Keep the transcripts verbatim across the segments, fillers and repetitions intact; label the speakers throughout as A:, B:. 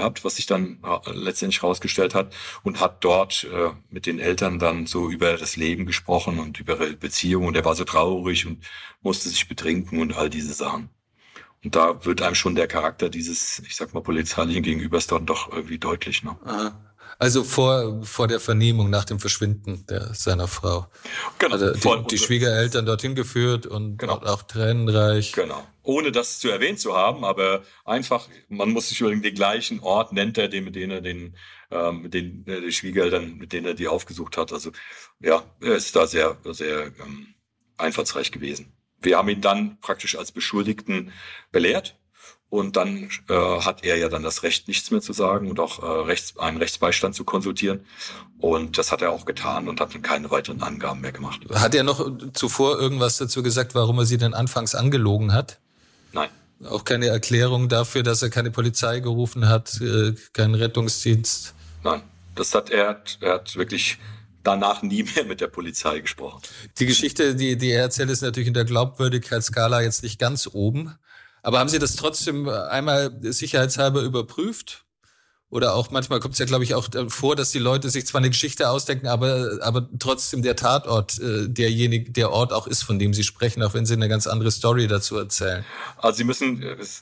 A: gehabt, was sich dann äh, letztendlich rausgestellt hat, und hat dort äh, mit den Eltern dann so über das Leben gesprochen und über ihre Beziehung, und er war so traurig und musste sich betrinken und all diese Sachen. Und da wird einem schon der Charakter dieses, ich sag mal, polizeilichen Gegenübers dann doch irgendwie deutlich. Ne?
B: Aha. Also vor, vor der Vernehmung, nach dem Verschwinden der, seiner Frau.
A: Genau.
B: Also die, die Schwiegereltern dorthin geführt und
A: genau.
B: auch tränenreich.
A: Genau. Ohne das zu erwähnt zu haben, aber einfach, man muss sich überlegen, den gleichen Ort nennt er, den, mit denen er den, ähm, mit den, äh, die Schwiegereltern, mit denen er die aufgesucht hat. Also, ja, er ist da sehr, sehr ähm, einfallsreich gewesen. Wir haben ihn dann praktisch als Beschuldigten belehrt. Und dann äh, hat er ja dann das Recht, nichts mehr zu sagen und auch äh, Rechts, einen Rechtsbeistand zu konsultieren. Und das hat er auch getan und hat dann keine weiteren Angaben mehr gemacht.
B: Hat er noch zuvor irgendwas dazu gesagt, warum er sie denn anfangs angelogen hat?
A: Nein.
B: Auch keine Erklärung dafür, dass er keine Polizei gerufen hat, äh, keinen Rettungsdienst?
A: Nein, das hat er, er hat wirklich danach nie mehr mit der Polizei gesprochen.
B: Die Geschichte, die, die er erzählt, ist natürlich in der Glaubwürdigkeitsskala jetzt nicht ganz oben. Aber haben Sie das trotzdem einmal sicherheitshalber überprüft? Oder auch manchmal kommt es ja, glaube ich, auch vor, dass die Leute sich zwar eine Geschichte ausdenken, aber, aber trotzdem der Tatort äh, derjenige, der Ort auch ist, von dem Sie sprechen, auch wenn Sie eine ganz andere Story dazu erzählen.
A: Also Sie müssen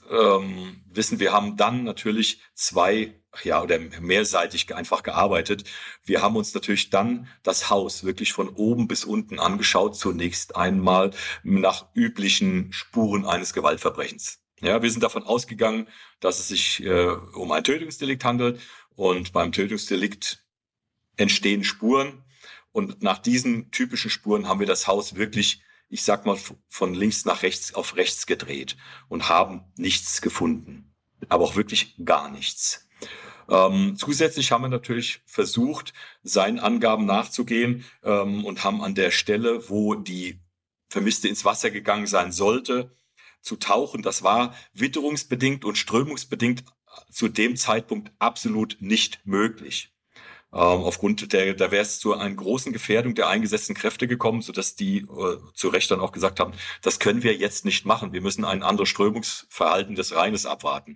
A: ähm, wissen, wir haben dann natürlich zwei, ja, oder mehrseitig einfach gearbeitet. Wir haben uns natürlich dann das Haus wirklich von oben bis unten angeschaut, zunächst einmal nach üblichen Spuren eines Gewaltverbrechens. Ja, wir sind davon ausgegangen, dass es sich äh, um ein Tötungsdelikt handelt, und beim Tötungsdelikt entstehen Spuren, und nach diesen typischen Spuren haben wir das Haus wirklich, ich sag mal, von links nach rechts auf rechts gedreht und haben nichts gefunden, aber auch wirklich gar nichts. Ähm, zusätzlich haben wir natürlich versucht, seinen Angaben nachzugehen ähm, und haben an der Stelle, wo die Vermisste ins Wasser gegangen sein sollte, zu tauchen. Das war witterungsbedingt und strömungsbedingt zu dem Zeitpunkt absolut nicht möglich. Ähm, aufgrund der, da wäre es zu einer großen Gefährdung der eingesetzten Kräfte gekommen, sodass die äh, zu Recht dann auch gesagt haben, das können wir jetzt nicht machen. Wir müssen ein anderes Strömungsverhalten des Rheines abwarten.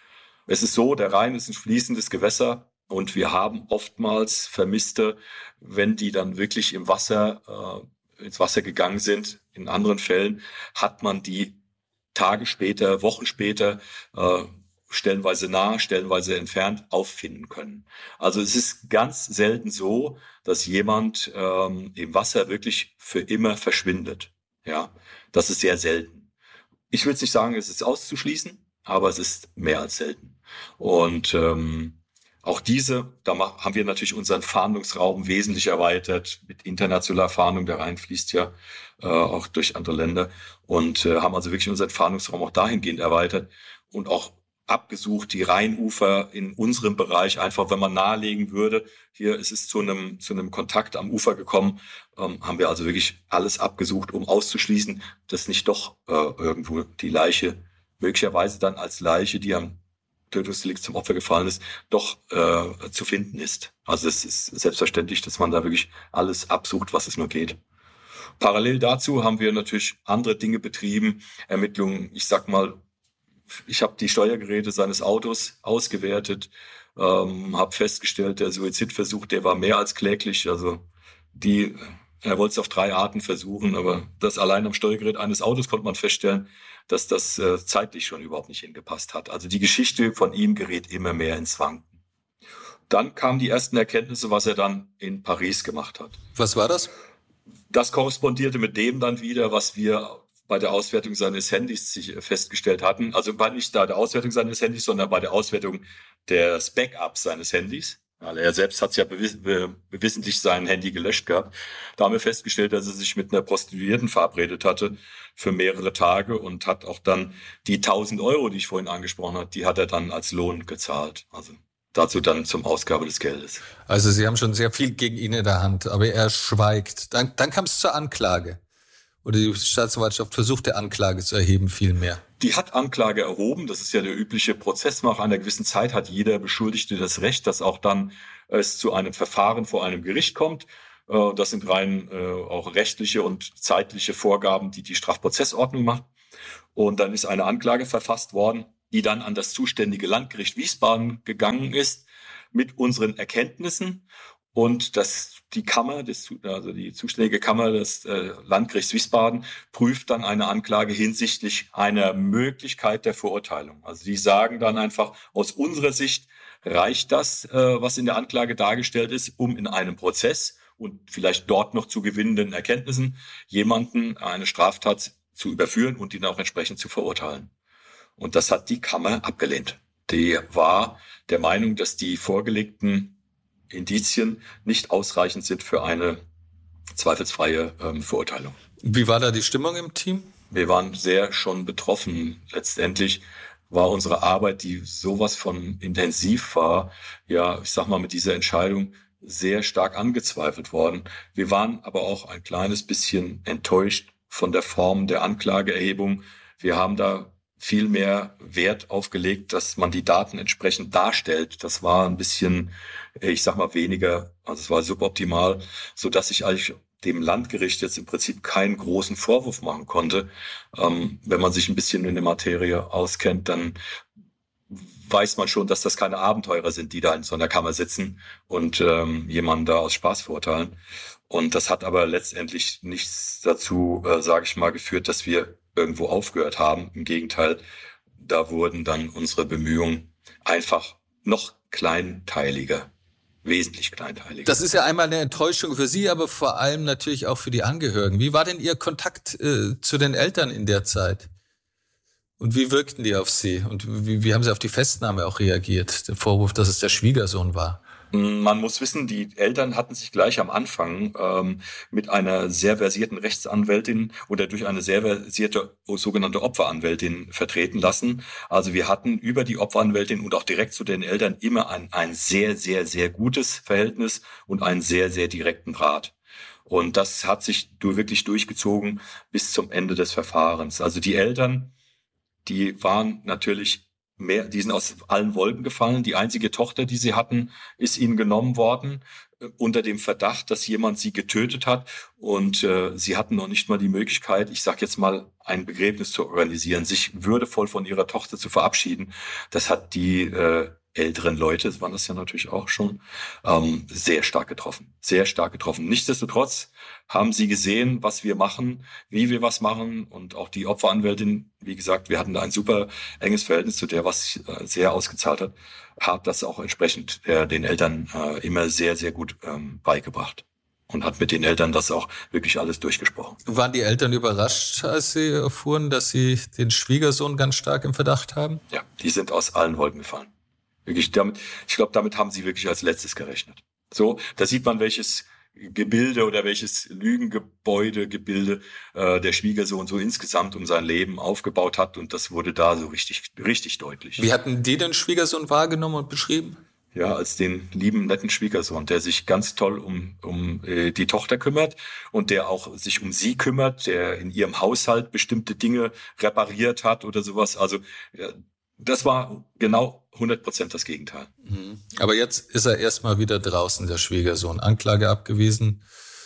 A: Es ist so, der Rhein ist ein fließendes Gewässer, und wir haben oftmals Vermisste, wenn die dann wirklich im Wasser, äh, ins Wasser gegangen sind. In anderen Fällen hat man die Tage später, Wochen später, äh, stellenweise nah, stellenweise entfernt auffinden können. Also es ist ganz selten so, dass jemand ähm, im Wasser wirklich für immer verschwindet. Ja, das ist sehr selten. Ich will nicht sagen, es ist auszuschließen, aber es ist mehr als selten. Und ähm, auch diese, da haben wir natürlich unseren Fahndungsraum wesentlich erweitert mit internationaler Fahndung. Der Rhein fließt ja äh, auch durch andere Länder, und äh, haben also wirklich unseren Fahndungsraum auch dahingehend erweitert und auch abgesucht, die Rheinufer in unserem Bereich, einfach wenn man nahelegen würde, hier ist es zu einem zu einem Kontakt am Ufer gekommen, ähm, haben wir also wirklich alles abgesucht, um auszuschließen, dass nicht doch äh, irgendwo die Leiche, möglicherweise dann als Leiche, die am Tötungsdelikt zum Opfer gefallen ist, doch äh, zu finden ist. Also es ist selbstverständlich, dass man da wirklich alles absucht, was es nur geht. Parallel dazu haben wir natürlich andere Dinge betrieben, Ermittlungen, ich sag mal, ich habe die Steuergeräte seines Autos ausgewertet, ähm, habe festgestellt, der Suizidversuch, der war mehr als kläglich. Also die, er wollte es auf drei Arten versuchen, aber das allein am Steuergerät eines Autos konnte man feststellen, dass das äh, zeitlich schon überhaupt nicht hingepasst hat. Also die Geschichte von ihm gerät immer mehr ins Wanken. Dann kamen die ersten Erkenntnisse, was er dann in Paris gemacht hat.
B: Was war das?
A: Das korrespondierte mit dem dann wieder, was wir bei der Auswertung seines Handys festgestellt hatten. Also nicht bei der Auswertung seines Handys, sondern bei der Auswertung des Backups seines Handys. Weil er selbst hat ja bewiss- be- bewissentlich sein Handy gelöscht gehabt. Da haben wir festgestellt, dass er sich mit einer Prostituierten verabredet hatte für mehrere Tage und hat auch dann die tausend Euro, die ich vorhin angesprochen habe, die hat er dann als Lohn gezahlt. Also dazu dann zum Ausgabe des Geldes.
B: Also Sie haben schon sehr viel gegen ihn in der Hand, aber er schweigt. Dann, dann kam es zur Anklage. Oder die Staatsanwaltschaft versuchte, Anklage zu erheben, viel mehr.
A: Die hat Anklage erhoben. Das ist ja der übliche Prozess. Nach einer gewissen Zeit hat jeder Beschuldigte das Recht, dass auch dann es zu einem Verfahren vor einem Gericht kommt. Das sind rein auch rechtliche und zeitliche Vorgaben, die die Strafprozessordnung macht. Und dann ist eine Anklage verfasst worden. die dann an das zuständige Landgericht Wiesbaden gegangen ist mit unseren Erkenntnissen. Und das, die Kammer, das, also die zuständige Kammer des äh, Landgerichts Wiesbaden prüft dann eine Anklage hinsichtlich einer Möglichkeit der Verurteilung. Also die sagen dann einfach, aus unserer Sicht reicht das, äh, was in der Anklage dargestellt ist, um in einem Prozess und vielleicht dort noch zu gewinnenden Erkenntnissen jemanden eine Straftat zu überführen und ihn auch entsprechend zu verurteilen. Und das hat die Kammer abgelehnt. Die war der Meinung, dass die vorgelegten Indizien nicht ausreichend sind für eine zweifelsfreie ähm, Verurteilung.
B: Wie war da die Stimmung im Team?
A: Wir waren sehr schon betroffen. Letztendlich war unsere Arbeit, die sowas von intensiv war, ja, ich sag mal, mit dieser Entscheidung sehr stark angezweifelt worden. Wir waren aber auch ein kleines bisschen enttäuscht von der Form der Anklageerhebung. Wir haben da viel mehr Wert aufgelegt, dass man die Daten entsprechend darstellt. Das war ein bisschen, ich sag mal, weniger, also es war suboptimal, so dass ich eigentlich dem Landgericht jetzt im Prinzip keinen großen Vorwurf machen konnte. Ähm, wenn man sich ein bisschen in der Materie auskennt, dann weiß man schon, dass das keine Abenteurer sind, die da in so einer Kammer sitzen und ähm, jemanden da aus Spaß verurteilen. Und das hat aber letztendlich nichts dazu, äh, sage ich mal, geführt, dass wir irgendwo aufgehört haben. Im Gegenteil, da wurden dann unsere Bemühungen einfach noch kleinteiliger, wesentlich kleinteiliger.
B: Das ist ja einmal eine Enttäuschung für Sie, aber vor allem natürlich auch für die Angehörigen. Wie war denn Ihr Kontakt äh, zu den Eltern in der Zeit? Und wie wirkten die auf Sie? Und wie, wie haben Sie auf die Festnahme auch reagiert? Der Vorwurf, dass es der Schwiegersohn war.
A: Man muss wissen, die Eltern hatten sich gleich am Anfang ähm, mit einer sehr versierten Rechtsanwältin oder durch eine sehr versierte sogenannte Opferanwältin vertreten lassen. Also wir hatten über die Opferanwältin und auch direkt zu den Eltern immer ein, ein sehr, sehr, sehr gutes Verhältnis und einen sehr, sehr direkten Draht. Und das hat sich wirklich durchgezogen bis zum Ende des Verfahrens. Also die Eltern, die waren natürlich mehr, die sind aus allen Wolken gefallen. Die einzige Tochter, die sie hatten, ist ihnen genommen worden, äh, unter dem Verdacht, dass jemand sie getötet hat. Und äh, sie hatten noch nicht mal die Möglichkeit, ich sage jetzt mal, ein Begräbnis zu organisieren, sich würdevoll von ihrer Tochter zu verabschieden. Das hat die äh, älteren Leute, das waren das ja natürlich auch schon, ähm, sehr stark getroffen. Sehr stark getroffen. Nichtsdestotrotz haben sie gesehen, was wir machen, wie wir was machen. Und auch die Opferanwältin, wie gesagt, wir hatten da ein super enges Verhältnis zu der, was äh, sehr ausgezahlt hat, hat das auch entsprechend äh, den Eltern äh, immer sehr, sehr gut ähm, beigebracht. Und hat mit den Eltern das auch wirklich alles durchgesprochen.
B: Waren die Eltern überrascht, als sie erfuhren, dass sie den Schwiegersohn ganz stark im Verdacht haben?
A: Ja, die sind aus allen Wolken gefallen. Wirklich damit, ich glaube, damit haben sie wirklich als letztes gerechnet. So, da sieht man, welches Gebilde oder welches Lügengebäude-Gebilde äh, der Schwiegersohn so insgesamt um sein Leben aufgebaut hat. Und das wurde da so richtig, richtig deutlich.
B: Wie hatten die den Schwiegersohn wahrgenommen und beschrieben?
A: Ja, als den lieben, netten Schwiegersohn, der sich ganz toll um, um äh, die Tochter kümmert und der auch sich um sie kümmert, der in ihrem Haushalt bestimmte Dinge repariert hat oder sowas. Also ja, das war genau hundert Prozent das Gegenteil.
B: Aber jetzt ist er erstmal wieder draußen, der Schwiegersohn. Anklage abgewiesen,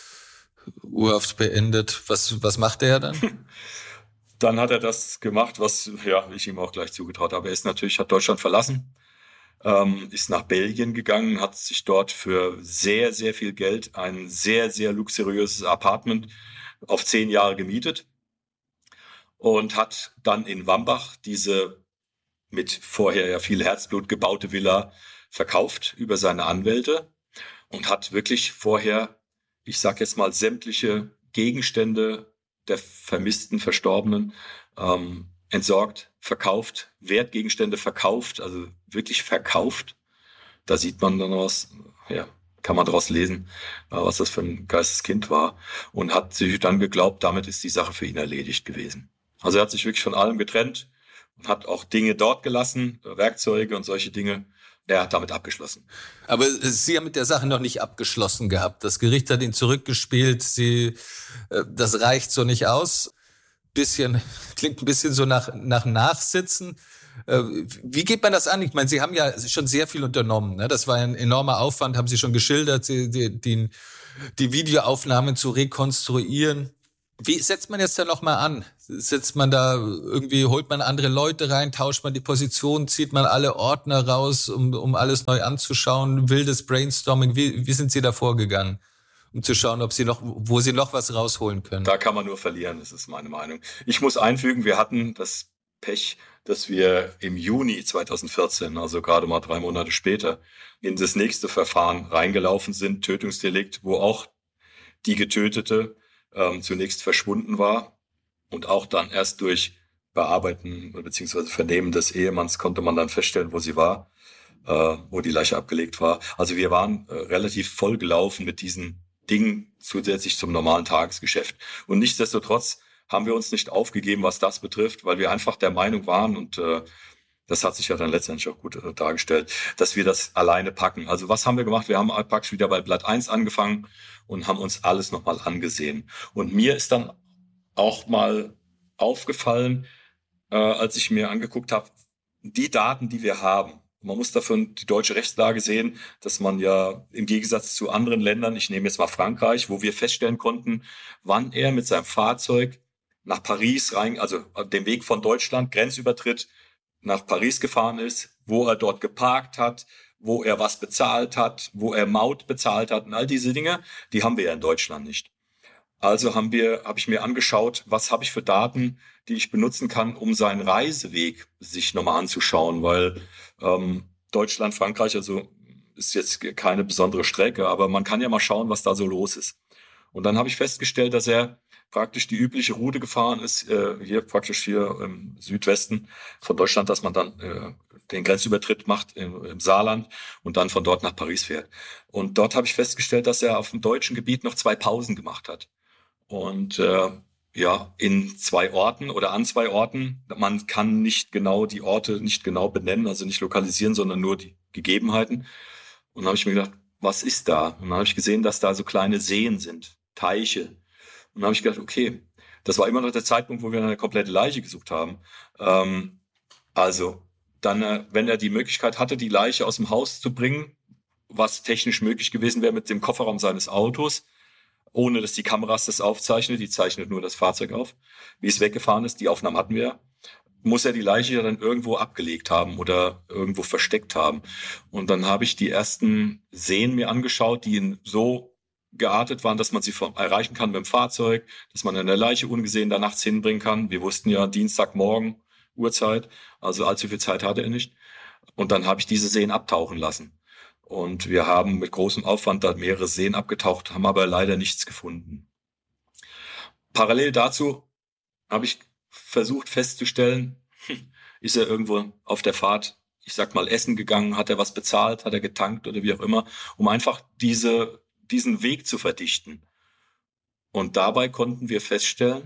B: Urhaft beendet. Was, was macht er dann?
A: Dann hat er das gemacht, was ja ich ihm auch gleich zugetraut habe. Er ist natürlich, hat Deutschland verlassen, ähm, ist nach Belgien gegangen, hat sich dort für sehr, sehr viel Geld ein sehr, sehr luxuriöses Apartment auf zehn Jahre gemietet und hat dann in Wambach diese mit vorher ja viel Herzblut gebaute Villa verkauft über seine Anwälte und hat wirklich vorher, ich sag jetzt mal, sämtliche Gegenstände der vermissten, Verstorbenen ähm, entsorgt, verkauft, Wertgegenstände verkauft, also wirklich verkauft. Da sieht man dann was, ja, kann man daraus lesen, was das für ein Geisteskind war und hat sich dann geglaubt, damit ist die Sache für ihn erledigt gewesen. Also er hat sich wirklich von allem getrennt und hat auch Dinge dort gelassen, Werkzeuge und solche Dinge. Er hat damit abgeschlossen.
B: Aber Sie haben mit der Sache noch nicht abgeschlossen gehabt. Das Gericht hat ihn zurückgespielt. Sie, das reicht so nicht aus. Bisschen, klingt ein bisschen so nach, nach Nachsitzen. Wie geht man das an? Ich meine, Sie haben ja schon sehr viel unternommen. Ne? Das war ein enormer Aufwand, haben Sie schon geschildert, Sie, die, die, die Videoaufnahmen zu rekonstruieren. Wie setzt man jetzt da nochmal an? Setzt man da irgendwie, holt man andere Leute rein, tauscht man die Position, zieht man alle Ordner raus, um, um alles neu anzuschauen, wildes Brainstorming? Wie, wie sind Sie da vorgegangen, um zu schauen, ob Sie noch, wo Sie noch was rausholen können?
A: Da kann man nur verlieren, das ist meine Meinung. Ich muss einfügen, wir hatten das Pech, dass wir im Juni zweitausendvierzehn, also gerade mal drei Monate später, in das nächste Verfahren reingelaufen sind, Tötungsdelikt, wo auch die Getötete ähm, zunächst verschwunden war und auch dann erst durch Bearbeiten bzw. Vernehmen des Ehemanns konnte man dann feststellen, wo sie war, äh, wo die Leiche abgelegt war. Also wir waren äh, relativ voll gelaufen mit diesen Dingen zusätzlich zum normalen Tagesgeschäft. Und nichtsdestotrotz haben wir uns nicht aufgegeben, was das betrifft, weil wir einfach der Meinung waren und äh, das hat sich ja dann letztendlich auch gut äh, dargestellt, dass wir das alleine packen. Also was haben wir gemacht? Wir haben praktisch wieder bei Blatt eins angefangen und haben uns alles nochmal angesehen. Und mir ist dann auch mal aufgefallen, äh, als ich mir angeguckt habe, die Daten, die wir haben. Man muss dafür die deutsche Rechtslage sehen, dass man ja im Gegensatz zu anderen Ländern, ich nehme jetzt mal Frankreich, wo wir feststellen konnten, wann er mit seinem Fahrzeug nach Paris rein, also den Weg von Deutschland, Grenzübertritt, nach Paris gefahren ist, wo er dort geparkt hat, wo er was bezahlt hat, wo er Maut bezahlt hat und all diese Dinge, die haben wir ja in Deutschland nicht. Also haben wir, habe ich mir angeschaut, was habe ich für Daten, die ich benutzen kann, um seinen Reiseweg sich nochmal anzuschauen, weil ähm, Deutschland, Frankreich, also ist jetzt keine besondere Strecke, aber man kann ja mal schauen, was da so los ist. Und dann habe ich festgestellt, dass er praktisch die übliche Route gefahren ist, äh, hier praktisch hier im Südwesten von Deutschland, dass man dann äh, den Grenzübertritt macht im, im Saarland und dann von dort nach Paris fährt. Und dort habe ich festgestellt, dass er auf dem deutschen Gebiet noch zwei Pausen gemacht hat. Und äh, ja, in zwei Orten oder an zwei Orten. Man kann nicht genau die Orte nicht genau benennen, also nicht lokalisieren, sondern nur die Gegebenheiten. Und dann habe ich mir gedacht, was ist da? Und dann habe ich gesehen, dass da so kleine Seen sind, Teiche. Und dann habe ich gedacht, okay, das war immer noch der Zeitpunkt, wo wir eine komplette Leiche gesucht haben. Ähm, also dann, äh, wenn er die Möglichkeit hatte, die Leiche aus dem Haus zu bringen, was technisch möglich gewesen wäre mit dem Kofferraum seines Autos, ohne dass die Kameras das aufzeichnen, die zeichnet nur das Fahrzeug auf, wie es weggefahren ist, die Aufnahmen hatten wir, muss er die Leiche ja dann irgendwo abgelegt haben oder irgendwo versteckt haben. Und dann habe ich die ersten Seen mir angeschaut, die ihn so geartet waren, dass man sie erreichen kann mit dem Fahrzeug, dass man eine Leiche ungesehen da nachts hinbringen kann. Wir wussten ja Dienstagmorgen Uhrzeit, also allzu viel Zeit hatte er nicht. Und dann habe ich diese Seen abtauchen lassen. Und wir haben mit großem Aufwand da mehrere Seen abgetaucht, haben aber leider nichts gefunden. Parallel dazu habe ich versucht festzustellen, ist er irgendwo auf der Fahrt, ich sag mal, essen gegangen, hat er was bezahlt, hat er getankt oder wie auch immer, um einfach diese diesen Weg zu verdichten. Und dabei konnten wir feststellen,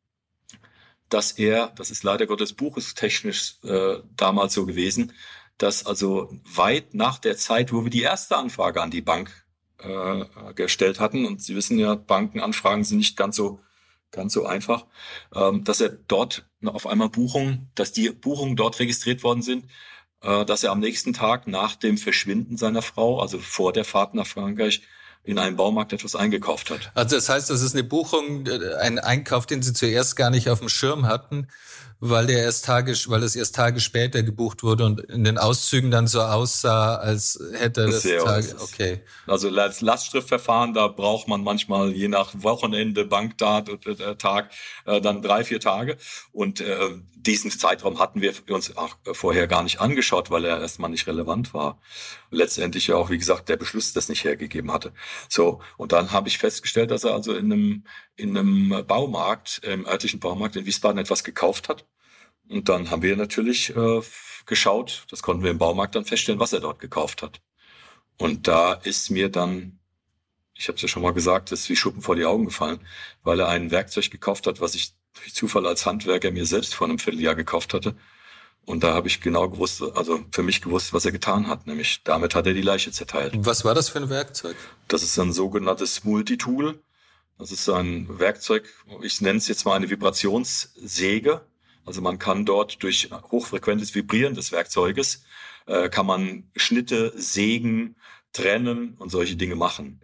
A: dass er, das ist leider Gottes buchestechnisch äh, damals so gewesen, dass also weit nach der Zeit, wo wir die erste Anfrage an die Bank äh, gestellt hatten, und Sie wissen ja, Bankenanfragen sind nicht ganz so ganz so einfach, ähm, dass er dort auf einmal Buchungen, dass die Buchungen dort registriert worden sind, äh, dass er am nächsten Tag nach dem Verschwinden seiner Frau, also vor der Fahrt nach Frankreich, in einem Baumarkt etwas eingekauft hat.
B: Also das heißt, das ist eine Buchung, ein Einkauf, den Sie zuerst gar nicht auf dem Schirm hatten, weil der erst Tage, weil es erst Tage später gebucht wurde und in den Auszügen dann so aussah, als hätte das
A: Sehr
B: Tage, okay.
A: Also als Lastschriftverfahren, da braucht man manchmal je nach Wochenende, Banktag, äh, Tag, äh, dann drei, vier Tage. Und äh, diesen Zeitraum hatten wir uns auch vorher gar nicht angeschaut, weil er erstmal nicht relevant war. Letztendlich ja auch, wie gesagt, der Beschluss das nicht hergegeben hatte. So, und dann habe ich festgestellt, dass er also in einem in einem Baumarkt, im örtlichen Baumarkt in Wiesbaden etwas gekauft hat. Und dann haben wir natürlich äh, geschaut, das konnten wir im Baumarkt dann feststellen, was er dort gekauft hat. Und da ist mir dann, ich habe es ja schon mal gesagt, das ist wie Schuppen vor die Augen gefallen, weil er ein Werkzeug gekauft hat, was ich durch Zufall als Handwerker mir selbst vor einem Vierteljahr gekauft hatte. Und da habe ich genau gewusst, also für mich gewusst, was er getan hat. Nämlich damit hat er die Leiche zerteilt.
B: Was war das für ein Werkzeug?
A: Das ist ein sogenanntes Multitool. Das ist ein Werkzeug, ich nenne es jetzt mal eine Vibrationssäge. Also man kann dort durch hochfrequentes Vibrieren des Werkzeuges, äh, kann man Schnitte, sägen, trennen und solche Dinge machen.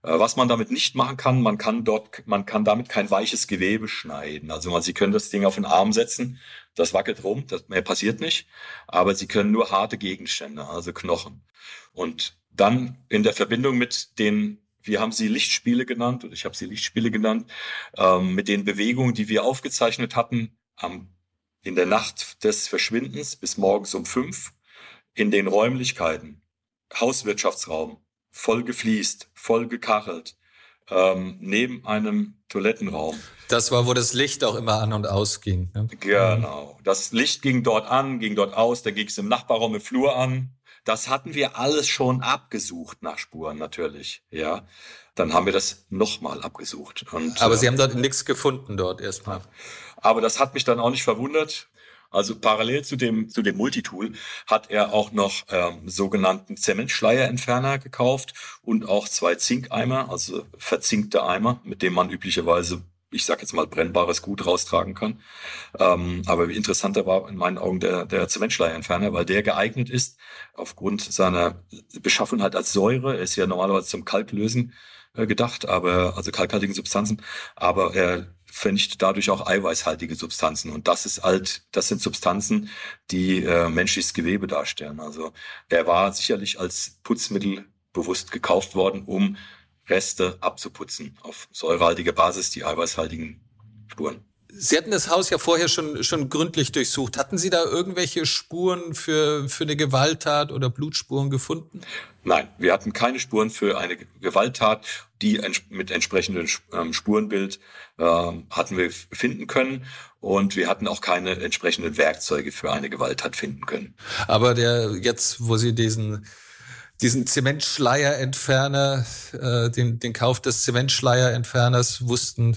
A: Äh, was man damit nicht machen kann, man kann dort, man kann damit kein weiches Gewebe schneiden. Also man, Sie können das Ding auf den Arm setzen, das wackelt rum, das mehr passiert nicht, aber Sie können nur harte Gegenstände, also Knochen. Und dann in der Verbindung mit den, wir haben sie Lichtspiele genannt, oder ich habe sie Lichtspiele genannt, ähm, mit den Bewegungen, die wir aufgezeichnet hatten, am, in der Nacht des Verschwindens bis morgens um fünf, in den Räumlichkeiten, Hauswirtschaftsraum, voll gefliest, voll gekachelt, ähm, neben einem Toilettenraum.
B: Das war, wo das Licht auch immer an und aus ging. Ne?
A: Genau. Das Licht ging dort an, ging dort aus, dann ging es im Nachbarraum im Flur an. Das hatten wir alles schon abgesucht nach Spuren natürlich, ja. Dann haben wir das nochmal abgesucht. Und,
B: aber
A: äh,
B: Sie haben dort nichts gefunden dort erstmal.
A: Aber das hat mich dann auch nicht verwundert. Also parallel zu dem zu dem Multitool hat er auch noch ähm, sogenannten Zementschleierentferner gekauft und auch zwei Zinkeimer, also verzinkte Eimer, mit denen man üblicherweise, ich sag jetzt mal, brennbares Gut raustragen kann. Ähm, aber interessanter war in meinen Augen der, der Zementschleierentferner, weil der geeignet ist, aufgrund seiner Beschaffenheit als Säure. Er ist ja normalerweise zum Kalklösen äh, gedacht, aber also kalkhaltigen Substanzen, aber er vernichtet dadurch auch eiweißhaltige Substanzen. Und das ist halt, das sind Substanzen, die äh, menschliches Gewebe darstellen. Also er war sicherlich als Putzmittel bewusst gekauft worden, um Reste abzuputzen auf säurehaltige Basis, die eiweißhaltigen Spuren.
B: Sie hatten das Haus ja vorher schon schon gründlich durchsucht. Hatten Sie da irgendwelche Spuren für für eine Gewalttat oder Blutspuren gefunden?
A: Nein, wir hatten keine Spuren für eine Gewalttat, die mit entsprechendem Spurenbild äh, hatten wir finden können, und wir hatten auch keine entsprechenden Werkzeuge für eine Gewalttat finden können.
B: Aber der jetzt, wo Sie diesen diesen Zementschleierentferner, äh, den den Kauf des Zementschleierentferners wussten,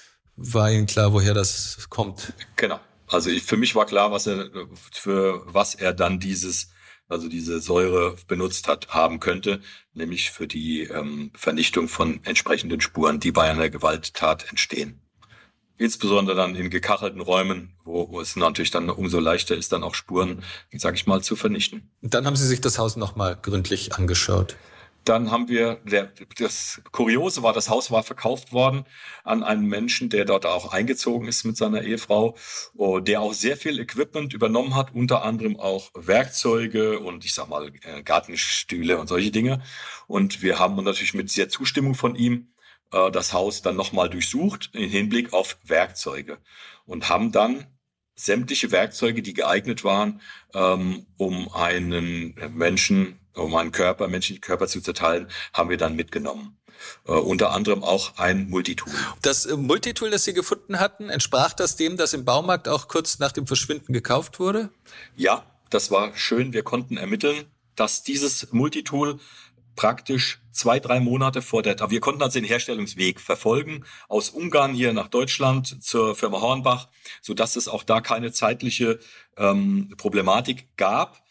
B: war Ihnen klar, woher das kommt?
A: Genau. Also ich, für mich war klar, was er für was er dann dieses, also diese Säure benutzt hat, haben könnte, nämlich für die ähm, Vernichtung von entsprechenden Spuren, die bei einer Gewalttat entstehen. Insbesondere dann in gekachelten Räumen, wo, wo es natürlich dann umso leichter ist, dann auch Spuren, sag ich mal, zu vernichten.
B: Und dann haben Sie sich das Haus nochmal gründlich angeschaut.
A: Dann haben wir, der, das Kuriose war, das Haus war verkauft worden an einen Menschen, der dort auch eingezogen ist mit seiner Ehefrau, der auch sehr viel Equipment übernommen hat, unter anderem auch Werkzeuge und ich sag mal Gartenstühle und solche Dinge. Und wir haben natürlich mit sehr Zustimmung von ihm äh, das Haus dann nochmal durchsucht im Hinblick auf Werkzeuge und haben dann sämtliche Werkzeuge, die geeignet waren, ähm, um einen Menschen um einen Körper, menschlichen Körper zu zerteilen, haben wir dann mitgenommen. Äh, unter anderem auch ein Multitool.
B: Das äh, Multitool, das Sie gefunden hatten, entsprach das dem, das im Baumarkt auch kurz nach dem Verschwinden gekauft wurde?
A: Ja, das war schön. Wir konnten ermitteln, dass dieses Multitool praktisch zwei, drei Monate vor der, wir konnten also den Herstellungsweg verfolgen, aus Ungarn hier nach Deutschland zur Firma Hornbach, sodass es auch da keine zeitliche ähm, Problematik gab.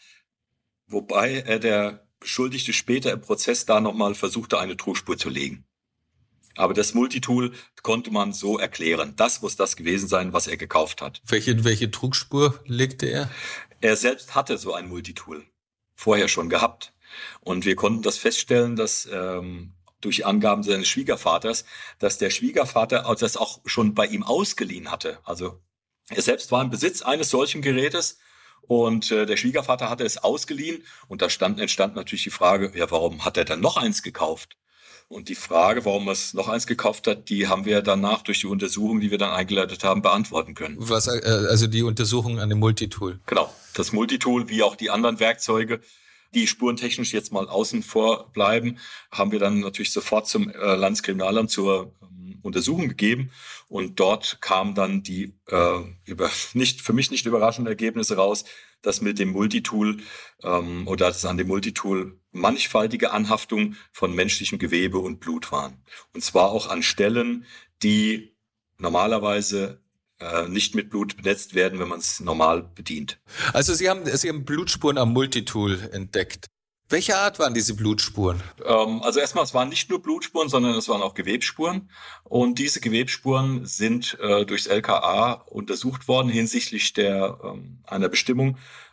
A: Wobei er der Beschuldigte später im Prozess da nochmal versuchte, eine Trugspur zu legen. Aber das Multitool konnte man so erklären. Das muss das gewesen sein, was er gekauft hat.
B: Welche, welche Trugspur legte er?
A: Er selbst hatte so ein Multitool vorher schon gehabt. Und wir konnten das feststellen, dass ähm, durch Angaben seines Schwiegervaters, dass der Schwiegervater das auch schon bei ihm ausgeliehen hatte. Also er selbst war im Besitz eines solchen Gerätes. Und äh, der Schwiegervater hatte es ausgeliehen und da stand, entstand natürlich die Frage, ja, warum hat er dann noch eins gekauft? Und die Frage, warum er es noch eins gekauft hat, die haben wir danach durch die Untersuchung, die wir dann eingeleitet haben, beantworten können.
B: Was, äh, also die Untersuchung an dem Multitool?
A: Genau, das Multitool wie auch die anderen Werkzeuge, die spurentechnisch jetzt mal außen vor bleiben, haben wir dann natürlich sofort zum äh, Landeskriminalamt zur ähm, Untersuchung gegeben. Und dort kamen dann die äh, über nicht für mich nicht überraschenden Ergebnisse raus, dass mit dem Multitool ähm, oder dass an dem Multitool mannigfaltige Anhaftungen von menschlichem Gewebe und Blut waren. Und zwar auch an Stellen, die normalerweise äh, nicht mit Blut benetzt werden, wenn man es normal bedient.
B: Also Sie haben, Sie haben Blutspuren am Multitool entdeckt. Welche Art waren diese Blutspuren?
A: Ähm, also erstmal, es waren nicht nur Blutspuren, sondern es waren auch Gewebsspuren. Und diese Gewebsspuren sind äh, durchs L K A untersucht worden hinsichtlich der ähm, einer Bestimmung,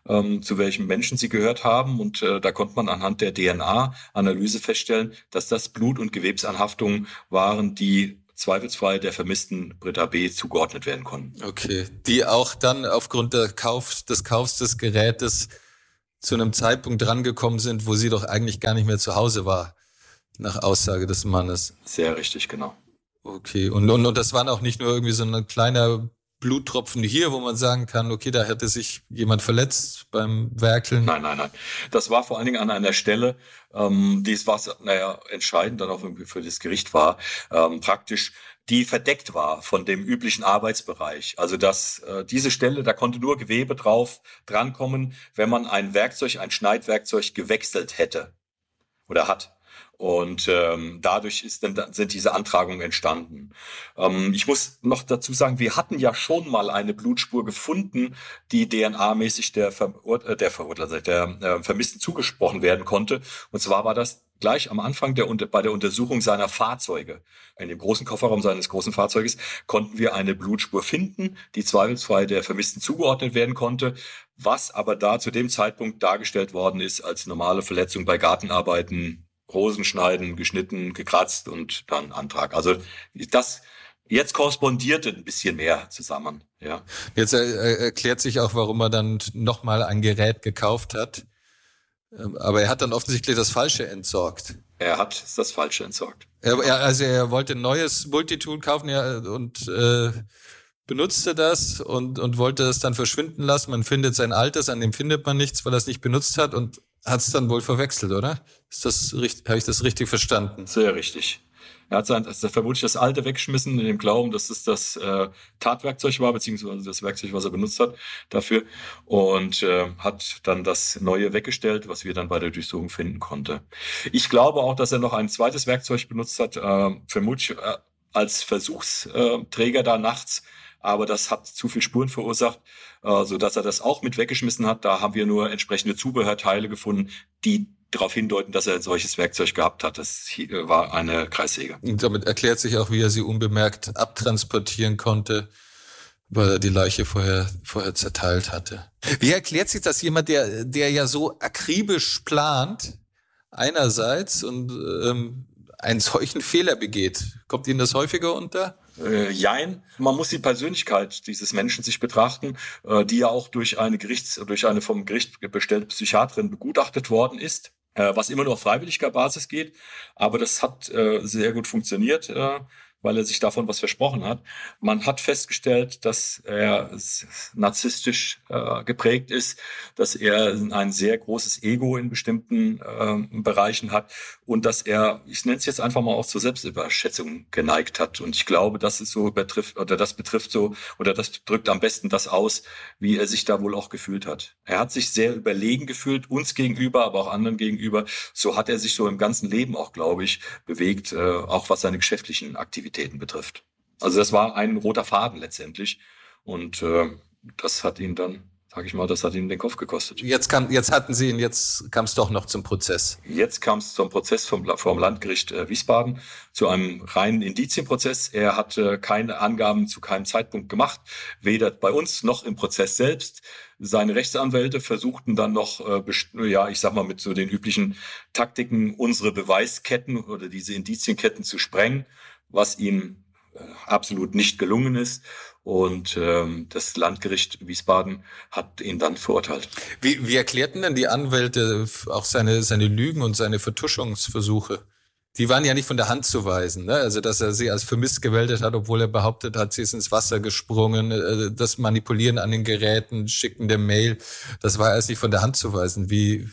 A: ähm, zu welchem Menschen sie gehört haben. Und äh, da konnte man anhand der D N A-Analyse feststellen, dass das Blut- und Gewebsanhaftungen waren, die zweifelsfrei der vermissten Britta B. zugeordnet werden konnten.
B: Okay, die auch dann aufgrund der Kauf, des Kaufs des Gerätes zu einem Zeitpunkt drangekommen sind, wo sie doch eigentlich gar nicht mehr zu Hause war, nach Aussage des Mannes.
A: Sehr richtig, genau.
B: Okay, und, und, und das waren auch nicht nur irgendwie so ein kleiner Bluttropfen hier, wo man sagen kann, okay, da hätte sich jemand verletzt beim Werkeln.
A: Nein, nein, nein. Das war vor allen Dingen an einer Stelle, ähm, die was, naja, entscheidend dann auch für das Gericht war, ähm, praktisch, die verdeckt war von dem üblichen Arbeitsbereich. Also dass äh, diese Stelle, da konnte nur Gewebe drauf drankommen, wenn man ein Werkzeug, ein Schneidwerkzeug gewechselt hätte oder hat. Und ähm, dadurch ist dann, sind diese Antragungen entstanden. Ähm, ich muss noch dazu sagen, wir hatten ja schon mal eine Blutspur gefunden, die D N A-mäßig der, Verur äh, der Verurteilte, der äh, Vermissten zugesprochen werden konnte. Und zwar war das gleich am Anfang der, bei der Untersuchung seiner Fahrzeuge. In dem großen Kofferraum seines großen Fahrzeuges konnten wir eine Blutspur finden, die zweifelsfrei der Vermissten zugeordnet werden konnte, was aber da zu dem Zeitpunkt dargestellt worden ist als normale Verletzung bei Gartenarbeiten, Rosen schneiden, geschnitten, gekratzt und dann Antrag. Also das jetzt korrespondierte ein bisschen mehr zusammen. Ja.
B: Jetzt äh, erklärt sich auch, warum er dann nochmal ein Gerät gekauft hat. Aber er hat dann offensichtlich das Falsche entsorgt.
A: Er hat das Falsche entsorgt.
B: Er, er, also er wollte ein neues Multitool kaufen ja, und äh, benutzte das und, und wollte es dann verschwinden lassen. Man findet sein altes, an dem findet man nichts, weil er es nicht benutzt hat und hat es dann wohl verwechselt, oder? Ist das richtig? Habe ich das richtig verstanden?
A: Sehr richtig. Er hat sein, also vermutlich das alte weggeschmissen, in dem Glauben, dass es das äh, Tatwerkzeug war, beziehungsweise das Werkzeug, was er benutzt hat dafür. Und äh, hat dann das Neue weggestellt, was wir dann bei der Durchsuchung finden konnten. Ich glaube auch, dass er noch ein zweites Werkzeug benutzt hat, äh, vermutlich äh, als Versuchsträger da nachts. Aber das hat zu viel Spuren verursacht, äh, so dass er das auch mit weggeschmissen hat. Da haben wir nur entsprechende Zubehörteile gefunden, die darauf hindeuten, dass er ein solches Werkzeug gehabt hat. Das war eine Kreissäge.
B: Und damit erklärt sich auch, wie er sie unbemerkt abtransportieren konnte, weil er die Leiche vorher, vorher zerteilt hatte. Wie erklärt sich das jemand, der, der ja so akribisch plant, einerseits, und ähm, einen solchen Fehler begeht? Kommt Ihnen das häufiger unter?
A: Äh, jein. Man muss die Persönlichkeit dieses Menschen sich betrachten, äh, die ja auch durch eine Gerichts, durch eine vom Gericht bestellte Psychiaterin begutachtet worden ist, äh, was immer nur auf freiwilliger Basis geht. Aber das hat äh, sehr gut funktioniert, äh, weil er sich davon was versprochen hat. Man hat festgestellt, dass er narzisstisch äh, geprägt ist, dass er ein sehr großes Ego in bestimmten äh, Bereichen hat und dass er, ich nenne es jetzt einfach mal auch zur Selbstüberschätzung geneigt hat. Und ich glaube, das ist so betrifft oder das betrifft so oder das drückt am besten das aus, wie er sich da wohl auch gefühlt hat. Er hat sich sehr überlegen gefühlt, uns gegenüber, aber auch anderen gegenüber. So hat er sich so im ganzen Leben auch, glaube ich, bewegt, äh, auch was seine geschäftlichen Aktivitäten betrifft. Also das war ein roter Faden letztendlich und äh, das hat ihn dann, sage ich mal, das hat ihm den Kopf gekostet.
B: Jetzt kam, jetzt hatten Sie ihn, jetzt kam es doch noch zum Prozess.
A: Jetzt kam es zum Prozess vom, vom Landgericht äh, Wiesbaden, zu einem reinen Indizienprozess. Er hat äh, keine Angaben zu keinem Zeitpunkt gemacht, weder bei uns noch im Prozess selbst. Seine Rechtsanwälte versuchten dann noch, äh, ja, ich sag mal, mit so den üblichen Taktiken unsere Beweisketten oder diese Indizienkette zu sprengen, was ihm äh, absolut nicht gelungen ist. Und ähm, das Landgericht Wiesbaden hat ihn dann verurteilt.
B: Wie, wie erklärten denn die Anwälte auch seine, seine Lügen und seine Vertuschungsversuche? Die waren ja nicht von der Hand zu weisen, ne? Also, dass er sie als vermisst gemeldet hat, obwohl er behauptet hat, sie ist ins Wasser gesprungen, das Manipulieren an den Geräten, Schicken der Mail, das war alles nicht von der Hand zu weisen. Wie,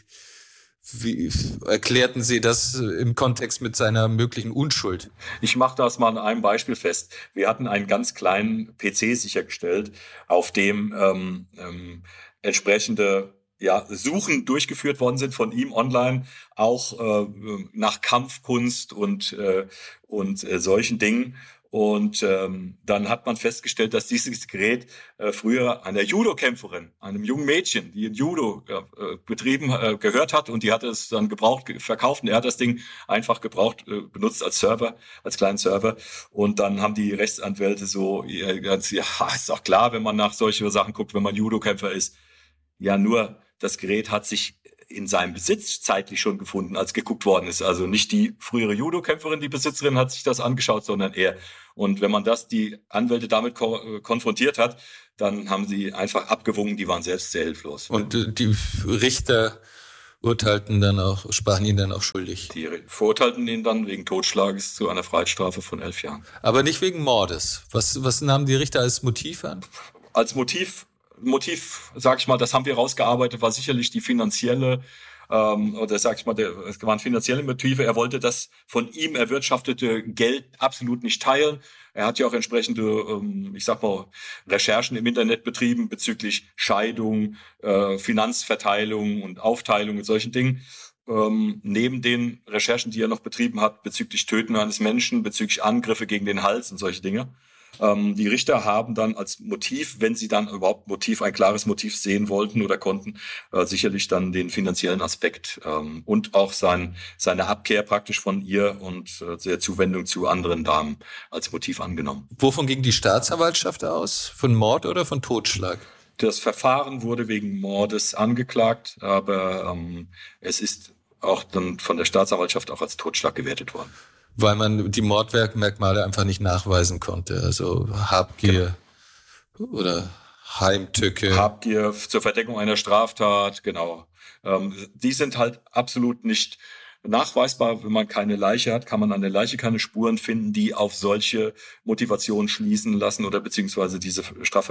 B: wie erklärten Sie das im Kontext mit seiner möglichen Unschuld?
A: Ich mache das mal an einem Beispiel fest. Wir hatten einen ganz kleinen P C sichergestellt, auf dem ähm, ähm, entsprechende ja, Suchen durchgeführt worden sind von ihm online, auch äh, nach Kampfkunst und, äh, und äh, solchen Dingen. Und ähm, dann hat man festgestellt, dass dieses Gerät äh, früher einer Judo-Kämpferin, einem jungen Mädchen, die in Judo äh, betrieben, äh, gehört hat und die hatte es dann gebraucht, verkauft und er hat das Ding einfach gebraucht, äh, benutzt als Server, als kleinen Server. Und dann haben die Rechtsanwälte so, ja, ganz, ja, ist doch klar, wenn man nach solchen Sachen guckt, wenn man Judo-Kämpfer ist. Ja, nur das Gerät hat sich in seinem Besitz zeitlich schon gefunden, als geguckt worden ist. Also nicht die frühere Judo-Kämpferin, die Besitzerin, hat sich das angeschaut, sondern er. Und wenn man das, die Anwälte damit ko- konfrontiert hat, dann haben sie einfach abgewunken, die waren selbst sehr hilflos.
B: Und äh, die Richter urteilten dann auch, sprachen ihn dann auch schuldig.
A: Die verurteilten ihn dann wegen Totschlages zu einer Freiheitsstrafe von elf Jahren.
B: Aber nicht wegen Mordes. Was, was nahmen die Richter als Motiv an?
A: Als Motiv, Motiv, sag ich mal, das haben wir rausgearbeitet, war sicherlich die finanzielle, ähm, oder sag ich mal, der, es waren finanzielle Motive. Er wollte das von ihm erwirtschaftete Geld absolut nicht teilen. Er hat ja auch entsprechende, ähm, ich sag mal, Recherchen im Internet betrieben bezüglich Scheidung, äh, Finanzverteilung und Aufteilung und solchen Dingen. Ähm, neben den Recherchen, die er noch betrieben hat bezüglich Töten eines Menschen, bezüglich Angriffe gegen den Hals und solche Dinge. Ähm, die Richter haben dann als Motiv, wenn sie dann überhaupt Motiv, ein klares Motiv sehen wollten oder konnten, äh, sicherlich dann den finanziellen Aspekt ähm, und auch sein, seine Abkehr praktisch von ihr und äh, der Zuwendung zu anderen Damen als Motiv angenommen.
B: Wovon ging die Staatsanwaltschaft aus? Von Mord oder von Totschlag?
A: Das Verfahren wurde wegen Mordes angeklagt, aber ähm, es ist auch dann von der Staatsanwaltschaft auch als Totschlag gewertet worden.
B: Weil man die Mordmerkmale einfach nicht nachweisen konnte. Also Habgier genau. Oder Heimtücke.
A: Habgier zur Verdeckung einer Straftat, genau. Ähm, die sind halt absolut nicht nachweisbar. Wenn man keine Leiche hat, kann man an der Leiche keine Spuren finden, die auf solche Motivationen schließen lassen oder beziehungsweise diese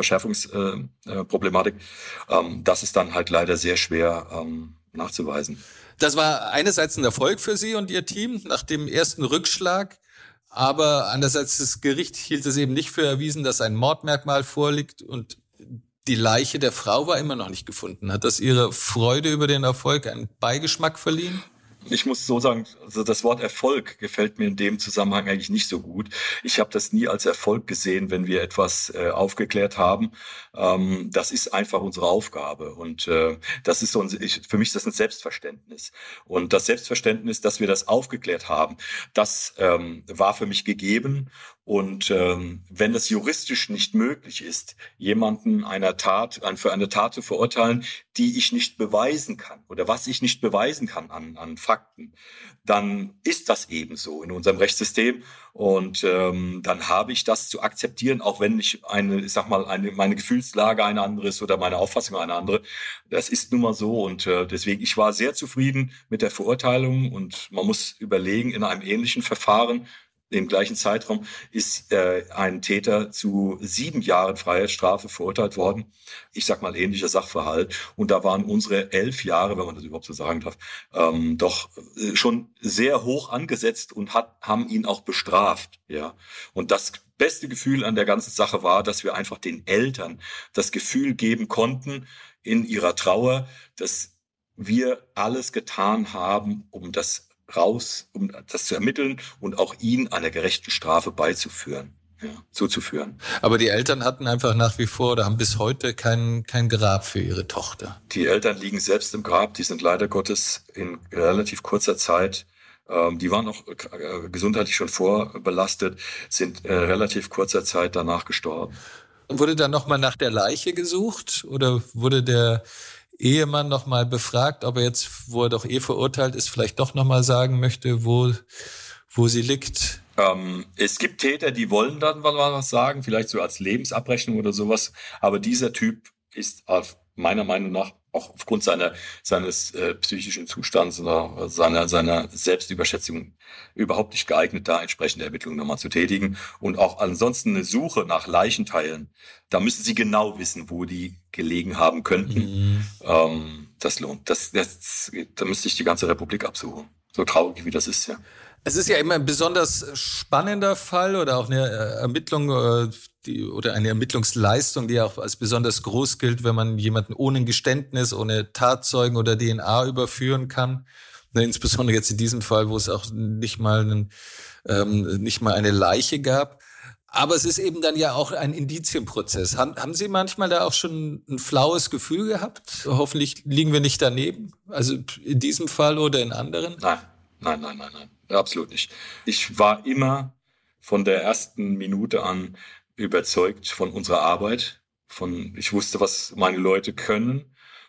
A: Strafverschärfungsproblematik. Äh, ähm, das ist dann halt leider sehr schwer ähm, nachzuweisen.
B: Das war einerseits ein Erfolg für Sie und Ihr Team nach dem ersten Rückschlag, aber andererseits das Gericht hielt es eben nicht für erwiesen, dass ein Mordmerkmal vorliegt und die Leiche der Frau war immer noch nicht gefunden. Hat das Ihre Freude über den Erfolg einen Beigeschmack verliehen?
A: Ich muss so sagen, also das Wort Erfolg gefällt mir in dem Zusammenhang eigentlich nicht so gut. Ich habe das nie als Erfolg gesehen, wenn wir etwas äh, aufgeklärt haben. Ähm, das ist einfach unsere Aufgabe und äh, das ist so ein, ich, für mich ist das ein Selbstverständnis. Und das Selbstverständnis, dass wir das aufgeklärt haben, das ähm, war für mich gegeben. Und ähm, wenn das juristisch nicht möglich ist, jemanden einer Tat, für eine Tat zu verurteilen, die ich nicht beweisen kann oder was ich nicht beweisen kann an, an Fakten, dann ist das eben so in unserem Rechtssystem. Und ähm, dann habe ich das zu akzeptieren, auch wenn ich eine, ich sag mal, eine, meine Gefühlslage eine andere ist oder meine Auffassung eine andere. Das ist nun mal so. Und äh, deswegen, ich war sehr zufrieden mit der Verurteilung. Und man muss überlegen, in einem ähnlichen Verfahren, im gleichen Zeitraum ist äh, ein Täter zu sieben Jahren Freiheitsstrafe verurteilt worden. Ich sag mal ähnlicher Sachverhalt. Und da waren unsere elf Jahre, wenn man das überhaupt so sagen darf, ähm, doch äh, schon sehr hoch angesetzt und hat, haben ihn auch bestraft. Ja. Und das beste Gefühl an der ganzen Sache war, dass wir einfach den Eltern das Gefühl geben konnten in ihrer Trauer, dass wir alles getan haben, um das raus, um das zu ermitteln und auch ihn einer gerechten Strafe beizuführen, ja, zuzuführen.
B: Aber die Eltern hatten einfach nach wie vor oder haben bis heute kein, kein Grab für ihre Tochter.
A: Die Eltern liegen selbst im Grab, die sind leider Gottes in relativ kurzer Zeit, ähm, die waren auch äh, gesundheitlich schon vorbelastet, sind äh, relativ kurzer Zeit danach gestorben.
B: Wurde dann nochmal nach der Leiche gesucht oder wurde der Ehemann noch mal befragt, ob er jetzt, wo er doch eh verurteilt ist, vielleicht doch noch mal sagen möchte, wo, wo sie liegt?
A: Ähm, es gibt Täter, die wollen dann mal was sagen, vielleicht so als Lebensabrechnung oder sowas. Aber dieser Typ ist meiner Meinung nach auch aufgrund seiner, seines äh, psychischen Zustands oder seiner, seiner Selbstüberschätzung überhaupt nicht geeignet, da entsprechende Ermittlungen nochmal zu tätigen. Und auch ansonsten eine Suche nach Leichenteilen, da müssen Sie genau wissen, wo die gelegen haben könnten. Mhm. Ähm, das lohnt. Das, das, da müsste ich die ganze Republik absuchen. So traurig, wie das ist, ja.
B: Es ist ja immer ein besonders spannender Fall oder auch eine Ermittlung äh, die, oder eine Ermittlungsleistung, die auch als besonders groß gilt, wenn man jemanden ohne ein Geständnis, ohne Tatzeugen oder D N A überführen kann. Insbesondere jetzt in diesem Fall, wo es auch nicht mal, einen, ähm, nicht mal eine Leiche gab. Aber es ist eben dann ja auch ein Indizienprozess. Haben, haben Sie manchmal da auch schon ein flaues Gefühl gehabt? Hoffentlich liegen wir nicht daneben. Also in diesem Fall oder in anderen?
A: Nein, nein, nein, nein, nein. Absolut nicht. Ich war immer von der ersten Minute an überzeugt von unserer Arbeit. Von, ich wusste, was meine Leute können.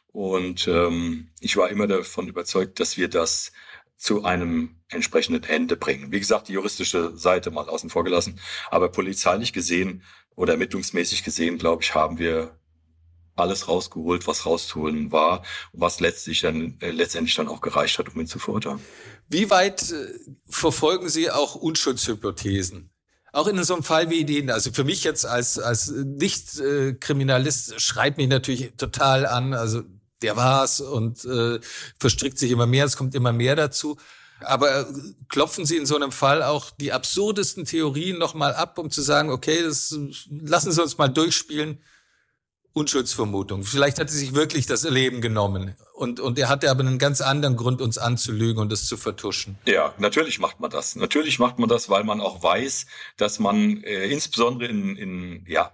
A: Und ähm, ich war immer davon überzeugt, dass wir das zu einem entsprechenden Ende bringen. Wie gesagt, die juristische Seite mal außen vor gelassen. Aber polizeilich gesehen oder ermittlungsmäßig gesehen, glaube ich, haben wir alles rausgeholt, was rauszuholen war, was letztlich dann, äh, letztendlich dann auch gereicht hat, um ihn zu verurteilen.
B: Wie weit äh, verfolgen Sie auch Unschuldshypothesen? Auch in so einem Fall wie den, also für mich jetzt als als Nicht-Kriminalist äh, schreit mich natürlich total an, also der war's und äh, verstrickt sich immer mehr, es kommt immer mehr dazu. Aber klopfen Sie in so einem Fall auch die absurdesten Theorien nochmal ab, um zu sagen, okay, das lassen Sie uns mal durchspielen. Unschuldsvermutung. Vielleicht hat er sich wirklich das Leben genommen und und er hatte aber einen ganz anderen Grund, uns anzulügen und es zu vertuschen.
A: Ja, natürlich macht man das. Natürlich macht man das, weil man auch weiß, dass man äh, insbesondere in in ja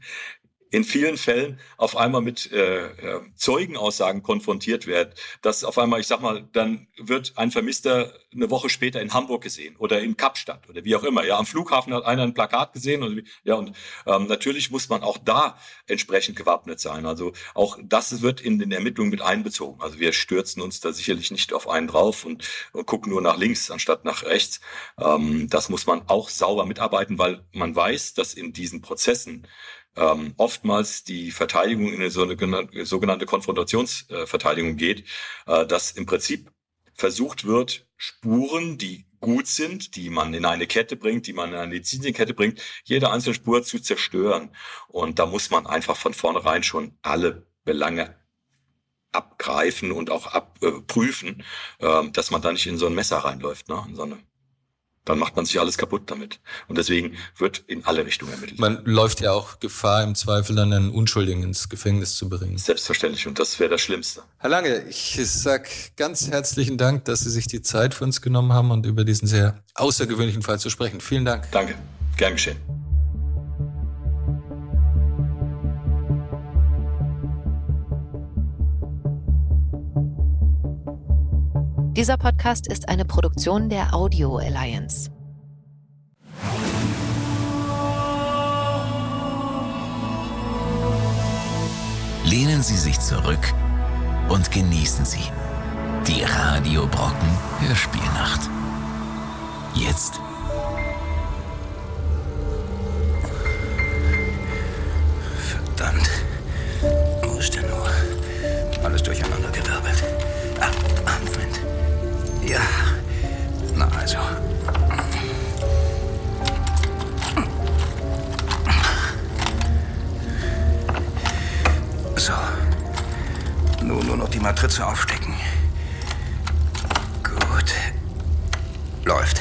A: in vielen Fällen auf einmal mit äh, äh, Zeugenaussagen konfrontiert wird, dass auf einmal, ich sag mal, dann wird ein Vermisster eine Woche später in Hamburg gesehen oder in Kapstadt oder wie auch immer. Ja, am Flughafen hat einer ein Plakat gesehen und ja und ähm, natürlich muss man auch da entsprechend gewappnet sein. Also auch das wird in den Ermittlungen mit einbezogen. Also wir stürzen uns da sicherlich nicht auf einen drauf und, und gucken nur nach links anstatt nach rechts. Ähm, das muss man auch sauber mitarbeiten, weil man weiß, dass in diesen Prozessen Ähm, oftmals die Verteidigung in eine so eine sogenannte Konfrontationsverteidigung geht, äh, dass im Prinzip versucht wird, Spuren, die gut sind, die man in eine Kette bringt, die man in eine Lizenzienkette bringt, jede einzelne Spur zu zerstören. Und da muss man einfach von vornherein schon alle Belange abgreifen und auch abprüfen, äh, dass man da nicht in so ein Messer reinläuft, ne? In so eine Dann macht man sich alles kaputt damit. Und deswegen wird in alle Richtungen ermittelt.
B: Man läuft ja auch Gefahr, im Zweifel dann einen Unschuldigen ins Gefängnis zu bringen.
A: Selbstverständlich. Und das wäre das Schlimmste.
B: Herr Lange, ich sag ganz herzlichen Dank, dass Sie sich die Zeit für uns genommen haben und über diesen sehr außergewöhnlichen Fall zu sprechen. Vielen Dank.
A: Danke. Gern geschehen.
C: Dieser Podcast ist eine Produktion der Audio Alliance.
D: Lehnen Sie sich zurück und genießen Sie die Radio Brocken Hörspielnacht. Jetzt.
E: Verdammt. Wo ist denn nur? Alles durcheinandergewirbelt. Ah, ah, Moment. Ja, na also. So. Nun nur noch die Matrize aufstecken. Gut. Läuft.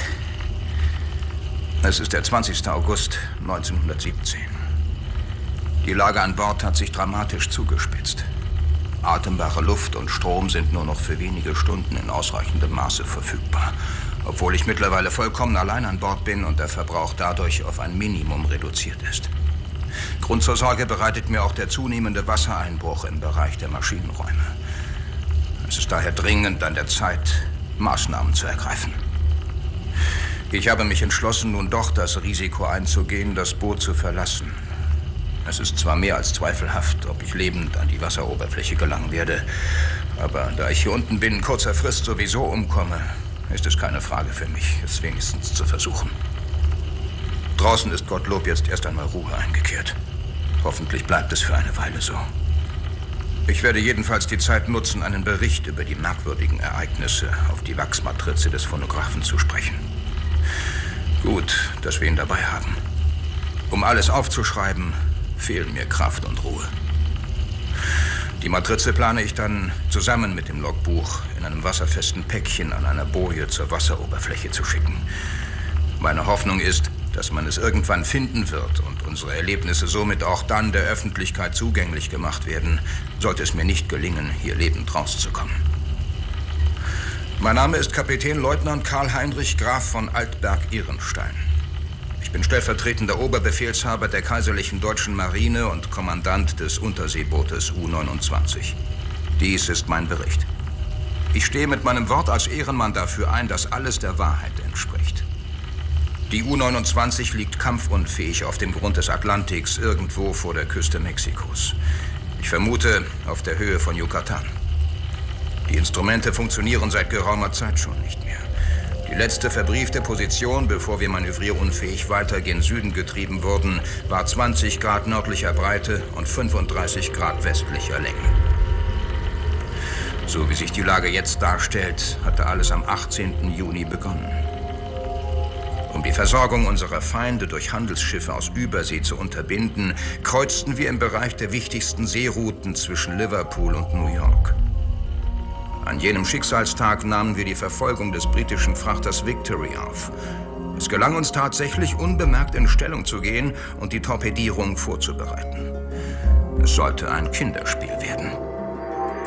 E: Es ist der zwanzigster August neunzehnhundertsiebzehn. Die Lage an Bord hat sich dramatisch zugespitzt. Atembare Luft und Strom sind nur noch für wenige Stunden in ausreichendem Maße verfügbar. Obwohl ich mittlerweile vollkommen allein an Bord bin und der Verbrauch dadurch auf ein Minimum reduziert ist. Grund zur Sorge bereitet mir auch der zunehmende Wassereinbruch im Bereich der Maschinenräume. Es ist daher dringend an der Zeit, Maßnahmen zu ergreifen. Ich habe mich entschlossen, nun doch das Risiko einzugehen, das Boot zu verlassen. Es ist zwar mehr als zweifelhaft, ob ich lebend an die Wasseroberfläche gelangen werde, aber da ich hier unten binnen kurzer Frist sowieso umkomme, ist es keine Frage für mich, es wenigstens zu versuchen. Draußen ist Gottlob jetzt erst einmal Ruhe eingekehrt. Hoffentlich bleibt es für eine Weile so. Ich werde jedenfalls die Zeit nutzen, einen Bericht über die merkwürdigen Ereignisse auf die Wachsmatrize des Phonographen zu sprechen. Gut, dass wir ihn dabei haben. Um alles aufzuschreiben, fehlen mir Kraft und Ruhe. Die Matrize plane ich dann zusammen mit dem Logbuch in einem wasserfesten Päckchen an einer Boje zur Wasseroberfläche zu schicken. Meine Hoffnung ist, dass man es irgendwann finden wird und unsere Erlebnisse somit auch dann der Öffentlichkeit zugänglich gemacht werden, sollte es mir nicht gelingen, hier lebend rauszukommen. Mein Name ist Kapitänleutnant Karl-Heinrich Graf von Altberg-Ehrenstein. Ich bin stellvertretender Oberbefehlshaber der Kaiserlichen Deutschen Marine und Kommandant des Unterseebootes U neunundzwanzig. Dies ist mein Bericht. Ich stehe mit meinem Wort als Ehrenmann dafür ein, dass alles der Wahrheit entspricht. Die U neunundzwanzig liegt kampfunfähig auf dem Grund des Atlantiks irgendwo vor der Küste Mexikos. Ich vermute, auf der Höhe von Yucatan. Die Instrumente funktionieren seit geraumer Zeit schon nicht mehr. Die letzte verbriefte Position, bevor wir manövrierunfähig weiter gen Süden getrieben wurden, war zwanzig Grad nördlicher Breite und fünfunddreißig Grad westlicher Länge. So wie sich die Lage jetzt darstellt, hatte alles am achtzehnten Juni begonnen. Um die Versorgung unserer Feinde durch Handelsschiffe aus Übersee zu unterbinden, kreuzten wir im Bereich der wichtigsten Seerouten zwischen Liverpool und New York. An jenem Schicksalstag nahmen wir die Verfolgung des britischen Frachters Victory auf. Es gelang uns tatsächlich, unbemerkt in Stellung zu gehen und die Torpedierung vorzubereiten. Es sollte ein Kinderspiel werden.